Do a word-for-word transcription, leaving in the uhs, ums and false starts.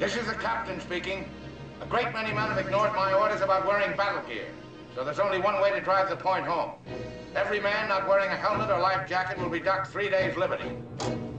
This is the captain speaking. A great many men have ignored my orders about wearing battle gear. So there's only one way to drive the point home. Every man not wearing a helmet or life jacket will be docked three days' liberty.